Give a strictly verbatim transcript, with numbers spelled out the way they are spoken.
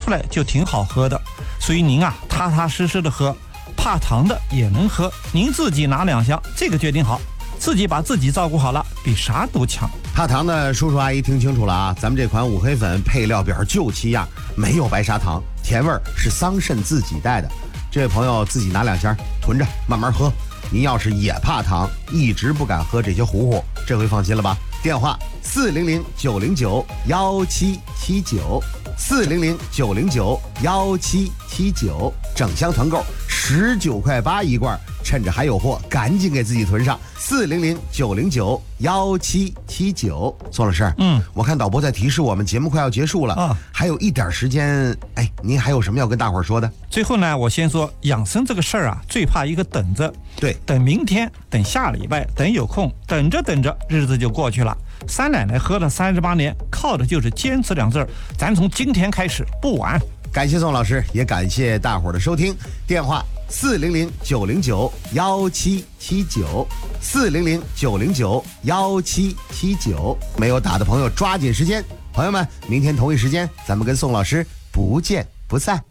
出来就挺好喝的。所以您啊，踏踏实实的喝，怕糖的也能喝。您自己拿两箱，这个决定好，自己把自己照顾好了，比啥都强。 怕糖的叔叔阿姨听清楚了啊，咱们这款五黑粉配料表就七样，没有白砂糖，甜味儿是桑葚自己带的。这位朋友自己拿两箱囤着慢慢喝。您要是也怕糖，一直不敢喝这些糊糊，这回放心了吧？电话四零零九零九幺七七九，四零零九零九幺七七九，整箱团购十九块八一罐，趁着还有货，赶紧给自己囤上。四零零九零九幺七七九。宋老师， 嗯， 我看导播在提示我们节目快要结束了啊， 还有一点时间，哎，您还有什么要跟大伙儿说的？ 最后呢，我先说养生这个事儿啊，最怕一个等着。 对， 等明天，等下礼拜，等有空，等着等着，日子就过去了。三奶奶喝了三十八年，靠的就是坚持两字儿。咱从今天开始不晚。 感谢宋老师，也感谢大伙儿的收听。电话四零零九零九幺七七九，四零零九零九幺七七九。没有打的朋友抓紧时间。朋友们，明天同一时间，咱们跟宋老师不见不散。